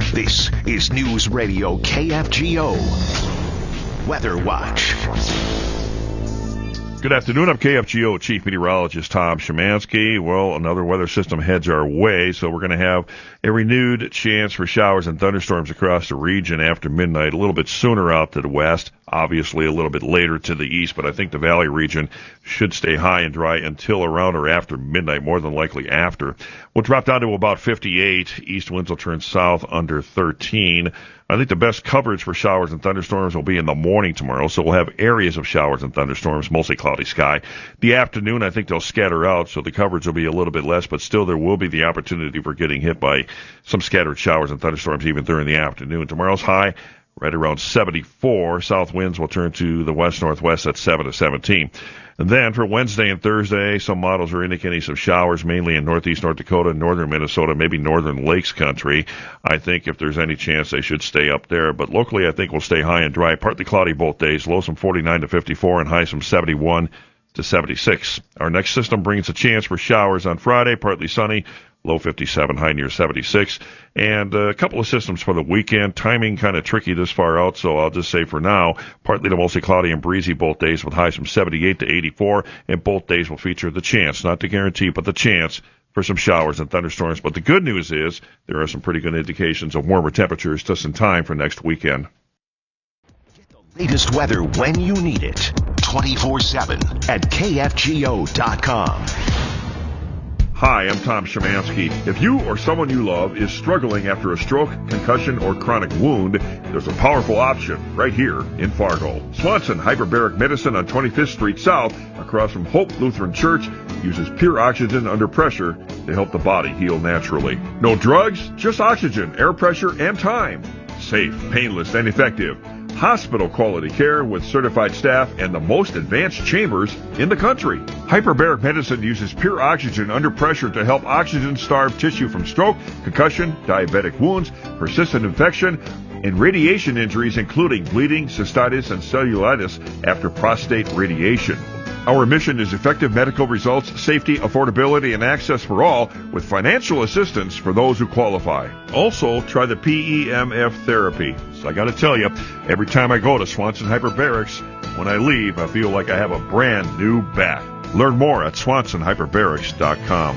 This is News Radio KFGO Weather Watch. Good afternoon. I'm KFGO Chief Meteorologist Tom Szymanski. Well, another weather system heads our way, so we're going to have a renewed chance for showers and thunderstorms across the region after midnight, a little bit sooner out to the west, obviously a little bit later to the east, but I think the valley region should stay high and dry until around or after midnight, more than likely after. We'll drop down to about 58. East winds will turn south under 13. I think the best coverage for showers and thunderstorms will be in the morning tomorrow, so we'll have areas of showers and thunderstorms, mostly cloudy sky. The afternoon, I think they'll scatter out, so the coverage will be a little bit less, but still there will be the opportunity for getting hit by some scattered showers and thunderstorms even during the afternoon. Tomorrow's high right around 74. South winds will turn to the west-northwest at 7 to 17. And then for Wednesday and Thursday, some models are indicating some showers, mainly in northeast North Dakota, northern Minnesota, maybe northern Lakes country. I think if there's any chance, they should stay up there. But locally, I think we'll stay high and dry, partly cloudy both days, lows from 49 to 54 and highs from 71 to 76. Our next system brings a chance for showers on Friday, partly sunny, low 57, high near 76. And a couple of systems for the weekend. Timing kind of tricky this far out, so I'll just say for now, partly to mostly cloudy and breezy both days with highs from 78 to 84, and both days will feature the chance, not the guarantee, but the chance for some showers and thunderstorms. But the good news is there are some pretty good indications of warmer temperatures just in time for next weekend. Get the latest weather when you need it, 24/7 at KFGO.com. Hi, I'm Tom Szymanski. If you or someone you love is struggling after a stroke, concussion, or chronic wound, there's a powerful option right here in Fargo. Swanson Hyperbaric Medicine on 25th Street South, across from Hope Lutheran Church, uses pure oxygen under pressure to help the body heal naturally. No drugs, just oxygen, air pressure, and time. Safe, painless, and effective. Hospital-quality care with certified staff and the most advanced chambers in the country. Hyperbaric Medicine uses pure oxygen under pressure to help oxygen-starved tissue from stroke, concussion, diabetic wounds, persistent infection, and radiation injuries including bleeding, cystitis, and cellulitis after prostate radiation. Our mission is effective medical results, safety, affordability, and access for all, with financial assistance for those who qualify. Also, try the PEMF therapy. So I got to tell you, every time I go to Swanson Hyperbarics, when I leave, I feel like I have a brand new back. Learn more at SwansonHyperbarics.com.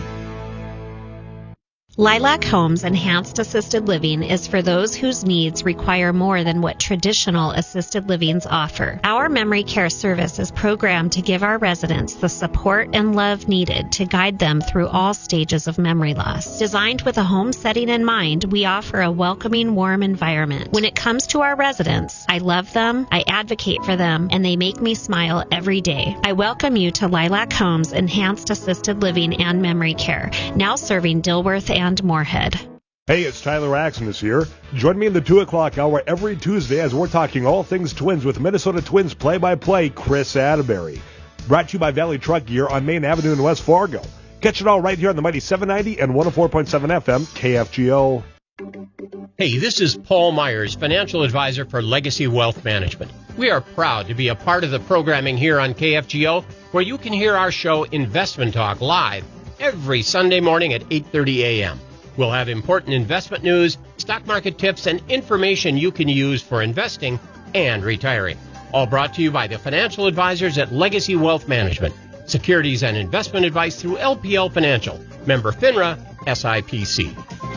Lilac Homes Enhanced Assisted Living is for those whose needs require more than what traditional assisted livings offer. Our memory care service is programmed to give our residents the support and love needed to guide them through all stages of memory loss. Designed with a home setting in mind, we offer a welcoming, warm environment. When it comes to our residents, I love them, I advocate for them, and they make me smile every day. I welcome you to Lilac Homes Enhanced Assisted Living and Memory Care, now serving Dilworth and Moorhead. Hey, it's Tyler Axnes here. Join me in the 2 o'clock hour every Tuesday as we're talking all things Twins with Minnesota Twins play-by-play Chris Atterbury. Brought to you by Valley Truck Gear on Main Avenue in West Fargo. Catch it all right here on the mighty 790 and 104.7 FM KFGO. Hey, this is Paul Myers, financial advisor for Legacy Wealth Management. We are proud to be a part of the programming here on KFGO, where you can hear our show Investment Talk live every Sunday morning at 8:30 a.m. We'll have important investment news, stock market tips, and information you can use for investing and retiring. All brought to you by the financial advisors at Legacy Wealth Management. Securities and investment advice through LPL Financial. Member FINRA, SIPC.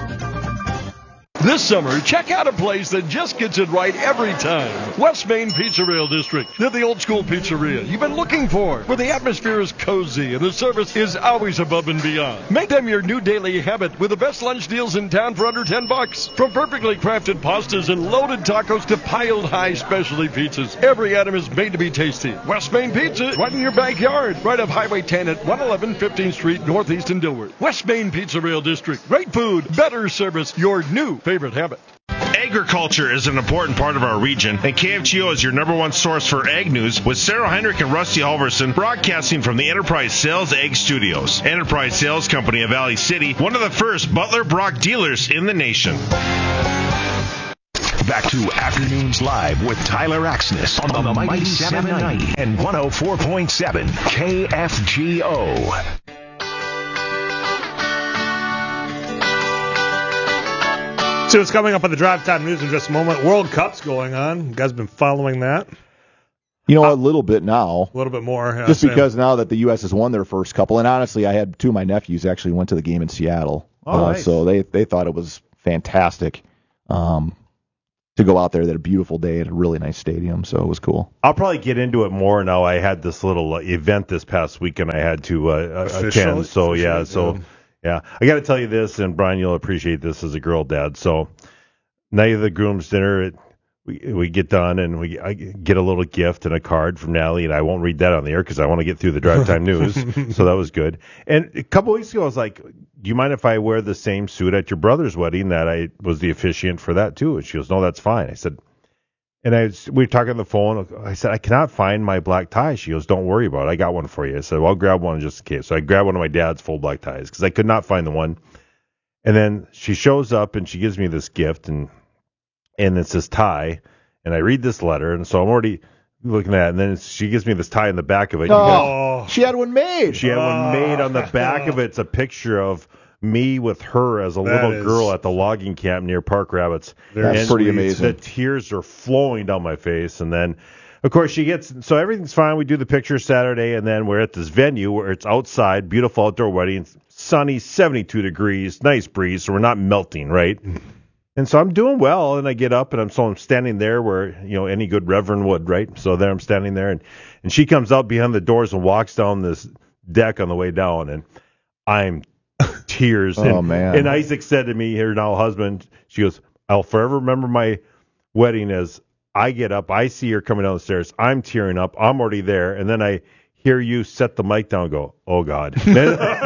This summer, check out a place that just gets it right every time. West Main Pizzeria District. They're the old school pizzeria you've been looking for, where the atmosphere is cozy and the service is always above and beyond. Make them your new daily habit with the best lunch deals in town for under $10. From perfectly crafted pastas and loaded tacos to piled high specialty pizzas, every item is made to be tasty. West Main Pizza, right in your backyard, right off Highway 10 at 111 15th Street, Northeast in Dilworth. West Main Pizzeria District. Great food, better service, your new favorite habit. Agriculture is an important part of our region, and KFGO is your number one source for ag news, with Sarah Heinrich and Rusty Halverson broadcasting from the Enterprise Sales Ag Studios. Enterprise Sales Company of Valley City, one of the first Butler Brock dealers in the nation. Back to Afternoons Live with Tyler Axnes on the mighty 790 and 104.7 KFGO. See what's coming up on the Drive Time News in just a moment. World Cup's going on. You guys been following that? A little bit now. A little bit more. Yeah, just because now that the U.S. has won their first couple, and honestly, I had two of my nephews actually went to the game in Seattle. Nice. So they thought it was fantastic to go out there. They had a beautiful day at a really nice stadium, so it was cool. I'll probably get into it more now. I had this little event this past weekend I had to attend. So, yeah. I got to tell you this, and Brian, you'll appreciate this as a girl dad. So, night of the groom's dinner, we get done, and I get a little gift and a card from Natalie, and I won't read that on the air because I want to get through the Drive Time News. So that was good. And a couple weeks ago, I was like, do you mind if I wear the same suit at your brother's wedding that I was the officiant for that too? And she goes, no, that's fine. I said, we were talking on the phone. I said, I cannot find my black tie. She goes, don't worry about it. I got one for you. I said, well, I'll grab one just in case. So I grabbed one of my dad's full black ties because I could not find the one. And then she shows up and she gives me this gift, and it's this tie. And I read this letter, and so I'm already looking at it. And then she gives me this tie in the back of it. She had one made. She had one made. On the back of it, it's a picture of me with her as a little girl at the logging camp near Park Rapids. That's pretty amazing. The tears are flowing down my face. And then, of course, so everything's fine. We do the picture Saturday, and then we're at this venue where it's outside, beautiful outdoor wedding, sunny, 72 degrees, nice breeze, so we're not melting, right? And so I'm doing well, and I get up, and I'm standing there where, any good reverend would, right? So there I'm standing there, and she comes out behind the doors and walks down this deck on the way down, and I'm tears. Man. And Isaac said to me, her now husband, she goes, I'll forever remember my wedding as I get up, I see her coming down the stairs, I'm tearing up, I'm already there, and then I hear you set the mic down and go, oh, God. and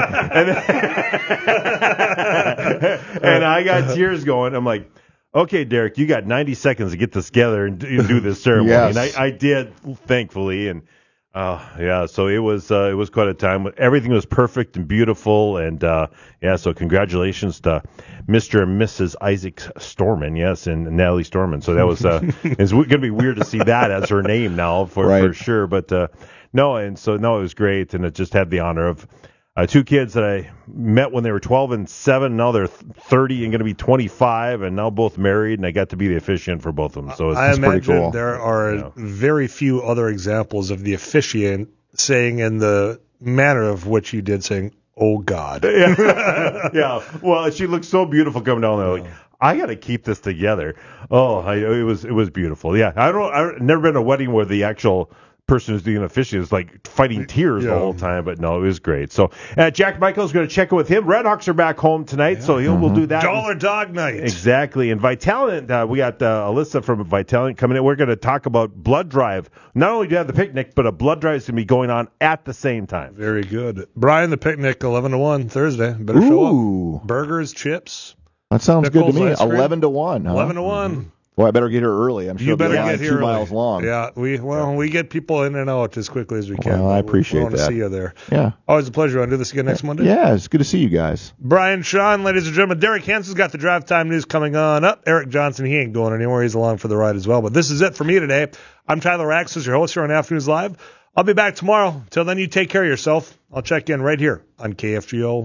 I got tears going. I'm like, okay, Derek, you got 90 seconds to get this together and do this ceremony. Yes. And I did, thankfully. And, so it was quite a time. Everything was perfect and beautiful. And, so congratulations to Mr. and Mrs. Isaac Storman, yes, and Natalie Storman. So that was, it's going to be weird to see that as her name now for sure. But, it was great, and it just had the honor of two kids that I met when they were 12 and 7. Now they're 30 and going to be 25, and now both married, and I got to be the officiant for both of them. So it's pretty cool. There are very few other examples of the officiant saying in the manner of which you did, saying, oh, God. Yeah. Well, she looked so beautiful coming down there. Like, I got to keep this together. It was beautiful. Yeah. I've never been to a wedding where the actual person who's doing officiating is like fighting tears the whole time, but no, it was great. So Jack Michael's going to check in with him. Redhawks are back home tonight, so we'll do that. Dollar Dog Night. Exactly. And Vitalant, we got Alyssa from Vitalant coming in. We're going to talk about blood drive. Not only do you have the picnic, but a blood drive is going to be going on at the same time. Very good. Brian, the picnic, 11 to 1 Thursday. Better show up. Burgers, chips. That sounds Nichols, good to me. ice cream. 11 to 1. Huh? 11 to 1. Well, I better get here early. I'm sure you better the get here 2 miles long. Yeah, we get people in and out as quickly as we can. Well, I appreciate we want that. to see you there. Yeah. Always a pleasure. Want to do this again next Monday? Yeah, it's good to see you guys. Brian Sean, ladies and gentlemen. Derek Hansen's got the Drive Time News coming on up. Eric Johnson, he ain't going anywhere. He's along for the ride as well. But this is it for me today. I'm Tyler Axis, your host here on Afternoons Live. I'll be back tomorrow. Till then, you take care of yourself. I'll check in right here on KFGO.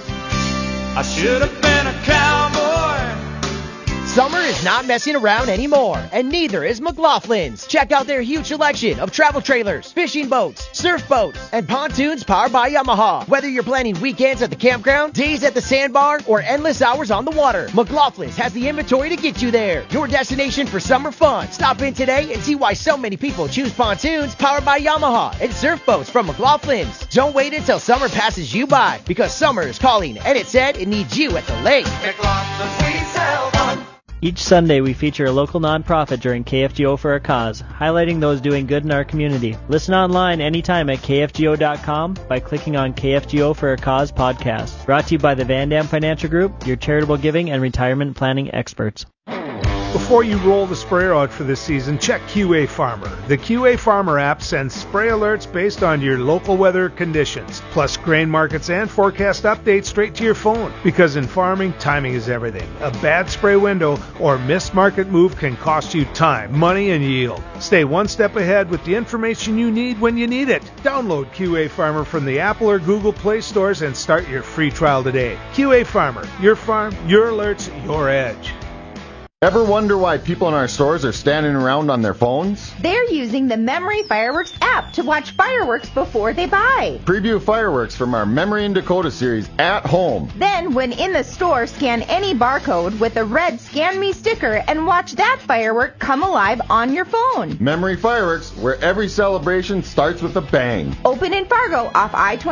I should have been a cowboy. Summer is not messing around anymore, and neither is McLaughlin's. Check out their huge selection of travel trailers, fishing boats, surf boats, and pontoons powered by Yamaha. Whether you're planning weekends at the campground, days at the sandbar, or endless hours on the water, McLaughlin's has the inventory to get you there. Your destination for summer fun. Stop in today and see why so many people choose pontoons powered by Yamaha and surf boats from McLaughlin's. Don't wait until summer passes you by, because summer is calling, and it said it needs you at the lake. McLaughlin's, we sell fun. Each Sunday, we feature a local nonprofit during KFGO for a Cause, highlighting those doing good in our community. Listen online anytime at KFGO.com by clicking on KFGO for a Cause podcast. Brought to you by the Van Dam Financial Group, your charitable giving and retirement planning experts. Before you roll the sprayer out for this season, check QA Farmer. The QA Farmer app sends spray alerts based on your local weather conditions, plus grain markets and forecast updates straight to your phone. Because in farming, timing is everything. A bad spray window or missed market move can cost you time, money, and yield. Stay one step ahead with the information you need when you need it. Download QA Farmer from the Apple or Google Play stores and start your free trial today. QA Farmer, your farm, your alerts, your edge. Ever wonder why people in our stores are standing around on their phones? They're using the Memory Fireworks app to watch fireworks before they buy. Preview fireworks from our Memory and Dakota series at home. Then, when in the store, scan any barcode with a red Scan Me sticker and watch that firework come alive on your phone. Memory Fireworks, where every celebration starts with a bang. Open in Fargo off I-20.